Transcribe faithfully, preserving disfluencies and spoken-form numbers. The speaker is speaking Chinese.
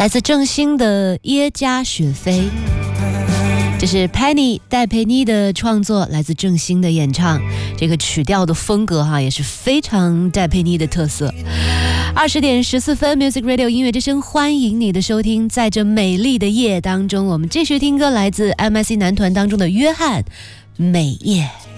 来自郑兴的耶加雪菲，这是 Penny 戴佩妮的创作，来自郑兴的演唱。这个曲调的风格哈也是非常戴佩妮的特色。二十点十四分 Music Radio 音乐之声，欢迎你的收听。在这美丽的夜当中，我们继续听歌，来自 M I C 男团当中的约翰，美夜。